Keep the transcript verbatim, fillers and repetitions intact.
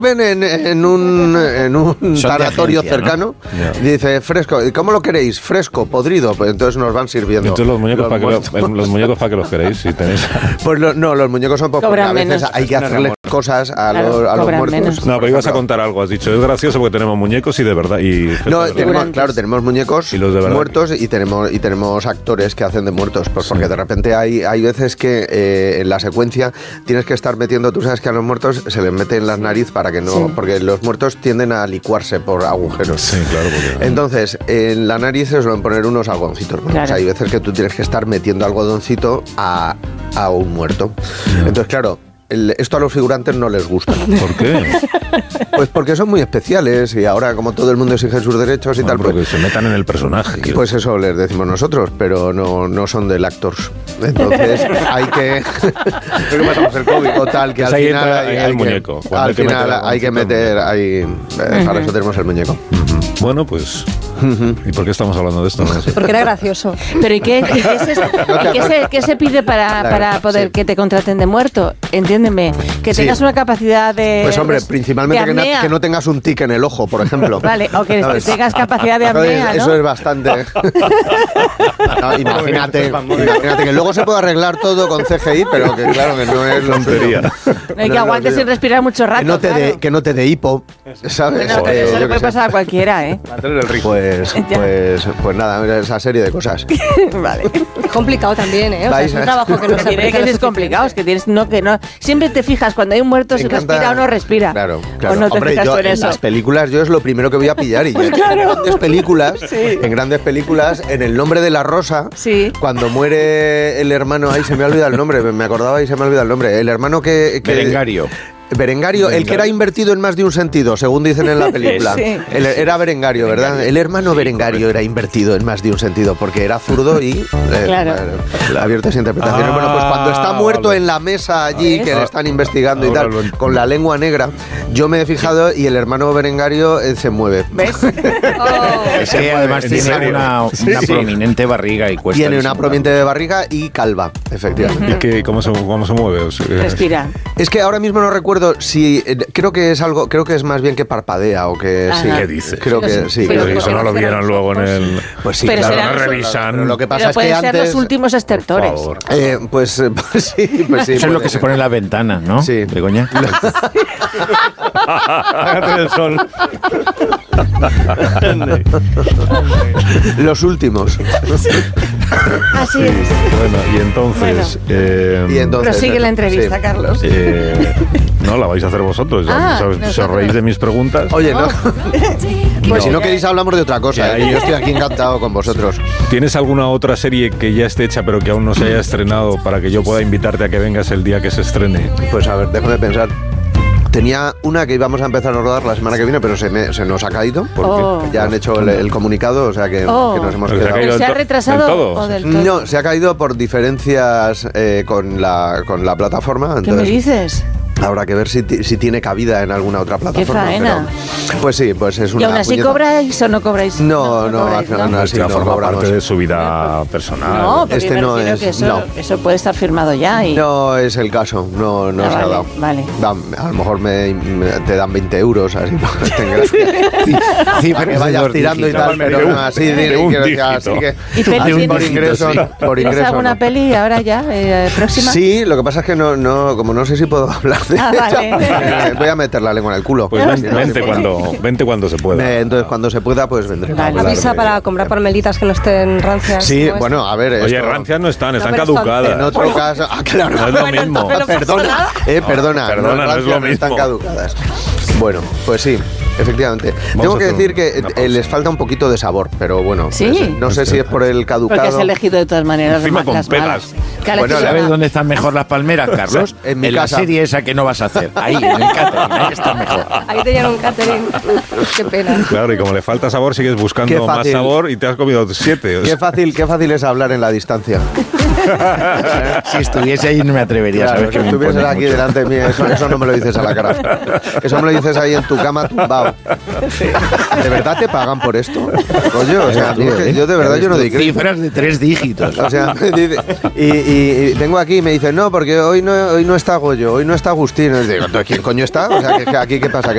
ven en, en un, en un tanatorio cercano, ¿no? Y dice, fresco, ¿cómo lo queréis? Fresco, podrido, pues entonces nos van sirviendo. Entonces los muñecos, ¿para que lo, los muñecos para que los queréis? Si tenéis... Pues lo, no, los muñecos son pocos, porque a veces menos. Hay que hacerle cosas a, claro, los, a los muertos. Menos. No, pero ibas a contar algo, has dicho, es gracioso porque tenemos muñecos y de verdad. Y no, de tenemos, verdad. Claro, tenemos muñecos y los de muertos y tenemos, y tenemos actores que hacen de muertos, pues porque sí. De repente hay, hay veces que eh, en la secuencia tienes que estar metiendo, tú sabes que a los muertos se les mete en la nariz para que no, sí. Porque los muertos tienden a licuarse por agujeros. Sí, claro. Porque... Entonces, en la nariz se suelen poner unos algodoncitos. Bueno, claro. O sea, hay veces que tú tienes que estar metiendo algodoncito a, a un muerto. No. Entonces, claro, el, esto a los figurantes no les gusta. ¿Por qué? Pues porque son muy especiales y ahora como todo el mundo exige sus derechos y bueno, tal... Porque pues, se metan en el personaje. Pues eso les decimos nosotros, pero no, no son del actors. Entonces hay que... ¿Qué pasamos el COVID? Total, que pues al ahí final... Entra, hay, el hay muñeco. Que, al que final hay que meter... Hay, uh-huh. Para eso tenemos el muñeco. Uh-huh. Bueno, pues... Uh-huh. ¿Y por qué estamos hablando de esto? No sé. Porque era gracioso. Pero ¿y qué, y qué, es esto? ¿Y qué, se, qué se pide para, para poder sí. que te contraten de muerto? Entiéndeme. Que tengas sí. una capacidad de... Pues hombre, principalmente que no, que no tengas un tic en el ojo, por ejemplo. Vale, o que ¿sabes? Tengas capacidad de apnea, ¿no? Eso es bastante... No, imagínate, imagínate que luego se puede arreglar todo con C G I, pero que claro que no es tontería. No hay que aguantes sin respirar mucho rato. Que no te claro. dé que no te dé hipo, ¿sabes? Bueno, eh, eso le puede pasar a cualquiera, ¿eh? Pues, pues, pues nada, esa serie de cosas. Vale. Complicado también, ¿eh? O sea, es un trabajo que no se tiene que ser complicado, es que tienes no que no. Siempre te fijas cuando hay un muerto si respira o no respira. Claro, claro. O no te Hombre, fijas yo, tú en, en eso. Las películas yo es lo primero que voy a pillar y pues ya, claro. en grandes películas, sí. en grandes películas, en El nombre de la rosa, sí. cuando muere el hermano, ahí se me ha olvidado el nombre, me acordaba y se me ha olvidado el nombre, el hermano que, que Berengario. Berengario, el que era invertido en más de un sentido, según dicen en la película. Sí. El, era Berengario, ¿verdad? Berengario. El hermano Berengario era invertido en más de un sentido, porque era zurdo y... Eh, claro. Bueno, abiertas interpretaciones. Ah, bueno, pues cuando está muerto vale. en la mesa allí, ¿ves? Que le están investigando y tal, con la lengua negra, yo me he fijado y el hermano Berengario eh, se mueve. ¿Ves? Oh. Es que además tiene una, una sí, prominente barriga y cuesta... Tiene una prominente barriga y calva, efectivamente. ¿Y qué, cómo, se, cómo se mueve? O sea, respira. Es que ahora mismo no recuerdo si eh, creo que es algo, creo que es más bien que parpadea o que Ajá. sí. ¿Qué dices? Creo que sí. Pero eso no lo vieron luego en el. Pues sí, pero claro, serán, no revisan. Pero lo que pasa pero es que ser antes los últimos estertores. Eh, pues, pues sí, pues sí. Eso es lo que se pone en la ventana, ¿no? Sí. Begoña. Hágate el sol. Los últimos. Así es. Bueno, y entonces. Bueno. Eh, y entonces prosigue la entrevista, sí. Carlos. Eh, no, la vais a hacer vosotros. Ah, ¿Os, ¿Os reís de mis preguntas? Oye, no. Pues no. si no queréis hablamos de otra cosa. ¿eh? Yo estoy aquí encantado con vosotros. ¿Tienes alguna otra serie que ya esté hecha pero que aún no se haya estrenado para que yo pueda invitarte a que vengas el día que se estrene? Pues a ver, déjame pensar. Tenía una que íbamos a empezar a rodar la semana que viene, pero se, me, se nos ha caído porque oh. ya han hecho el, el comunicado, o sea que, oh. que nos hemos ¿Pero quedado. ¿Se ha, ¿Se ha retrasado del todo? o del todo? No, se ha caído por diferencias eh, con, la, con la plataforma. Entonces, ¿qué me dices? Habrá que ver si, si tiene cabida en alguna otra plataforma. ¡Qué faena! Pero, pues sí, pues es una... ¿Y aún así puñeta. cobráis o no cobráis? No, no, no, cobráis, no, no, no, así no forma parte de su vida personal. No, porque este no es, que eso, no. eso puede estar firmado ya. Y... No es el caso, no, no ah, se vale, ha dado. Vale. Da, a lo mejor me, me, te dan veinte euros, así sí, sí, para que vayas tirando dígitos, y tal, pero no, así de, de un quiero, así que ¿Y peli así por ingreso, sí. por ingreso. ¿Tienes alguna no. peli ahora ya, eh, próxima? Sí, lo que pasa es que no, no, como no sé si puedo hablar de ah, ella, vale. voy a meter la lengua en el culo. Pues vente, vente, cuando, vente cuando se pueda. Me, entonces, cuando se pueda, pues vendré. Vale. Avisa para comprar palmelitas que no estén rancias. Sí, bueno, a ver. Oye, esto... rancias no están, están no, caducadas. En otro caso. Ah, claro. No es lo bueno, mismo. No perdona, eh, perdona. No, perdona, no, no es lo mismo. Están caducadas. Bueno, pues sí. Efectivamente. Vamos Tengo que decir que eh, les falta un poquito de sabor, pero bueno, ¿sí? pues, no sé si es por el caducado. Porque has elegido de todas maneras encima con las pelas. Bueno, ¿sabes dónde están mejor las palmeras, Carlos? En mi en casa. La serie esa que no vas a hacer. Ahí, en el catering, ahí está mejor. Ahí te llevan un catering. Qué pena. Claro, y como le falta sabor, sigues buscando más sabor y te has comido siete. Qué fácil, qué fácil es hablar en la distancia. Si estuviese ahí no me atrevería, claro, ¿sabes? Que si me estuvieses aquí mucho. delante de mí, eso, eso no me lo dices a la cara. Eso me lo dices ahí en tu cama tumbado. Sí. ¿De verdad te pagan por esto? Coño, o sea, es que yo de verdad yo no digo. Cifras de tres dígitos. O sea, y, y, y vengo aquí y me dicen, no, porque hoy no, hoy no está Goyo, hoy no está Agustín. Y digo, ¿quién coño está? O sea, que, que aquí qué pasa, que